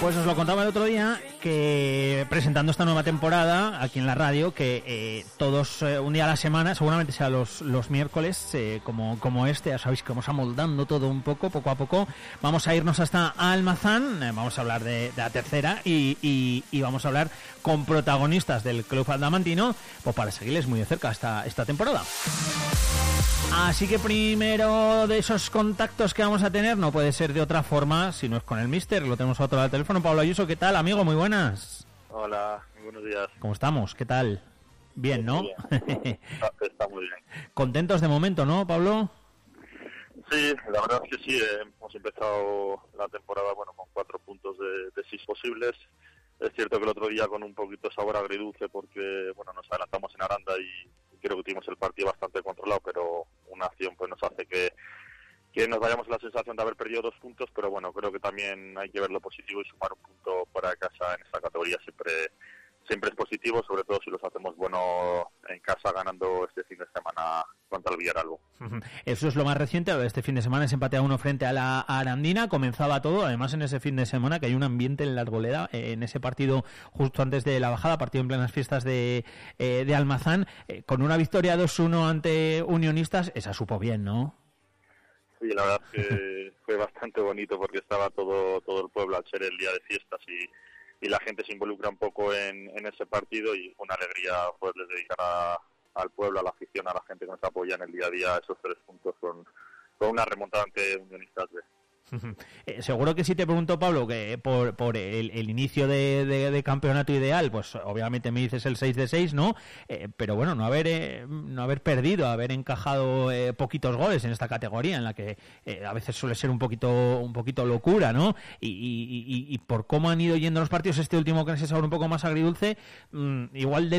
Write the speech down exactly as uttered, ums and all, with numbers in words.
Pues os lo contaba el otro día, que presentando esta nueva temporada aquí en la radio, que eh, todos eh, un día a la semana, seguramente sea los, los miércoles, eh, como, como este, ya sabéis que vamos amoldando todo un poco, poco a poco, vamos a irnos hasta Almazán, eh, vamos a hablar de, de la tercera y, y, y vamos a hablar con protagonistas del club adamantino, pues para seguirles muy de cerca esta, esta temporada. Así que primero de esos contactos que vamos a tener no puede ser de otra forma si no es con el míster. Lo tenemos a otro lado del teléfono. Pablo Ayuso, ¿qué tal, amigo? Muy buenas. Hola, buenos días. ¿Cómo estamos? ¿Qué tal? Bien, ¿no? Muy bien. Está, está muy bien. Contentos de momento, ¿no, Pablo? Sí, la verdad es que sí. Eh, hemos empezado la temporada bueno con cuatro puntos de, de seis posibles. Es cierto que el otro día con un poquito de sabor agridulce porque bueno nos adelantamos en Aranda y creo que tuvimos el partido bastante controlado, pero una acción pues nos hace que, que nos vayamos a la sensación de haber perdido dos puntos, pero bueno, creo que también hay que ver lo positivo y sumar un punto para casa en esta categoría siempre siempre es positivo, sobre todo si los hacemos bueno en casa ganando este fin de semana contra el Villaralbo. Eso es lo más reciente, este fin de semana se empate a uno frente a la Arandina, comenzaba todo, además en ese fin de semana que hay un ambiente en la Arboleda, eh, en ese partido justo antes de la bajada, partido en plenas fiestas de, eh, de Almazán, eh, con una victoria dos uno ante Unionistas, esa supo bien, ¿no? Sí, la verdad es que fue bastante bonito porque estaba todo todo el pueblo al ser el día de fiestas y y la gente se involucra un poco en, en ese partido y una alegría poderles dedicar a, al pueblo, a la afición, a la gente que nos apoya en el día a día esos tres puntos con, con una remontada ante Unionistas B. Eh, seguro que si te pregunto, Pablo, que por, por el, el inicio de, de, de campeonato ideal, pues obviamente me dices el seis de seis, ¿no? Eh, pero bueno, no haber eh, no haber perdido, haber encajado eh, poquitos goles en esta categoría, en la que eh, a veces suele ser un poquito un poquito locura, ¿no? Y, y, y, y por cómo han ido yendo los partidos, este último que es ahora un poco más agridulce, mmm, igual de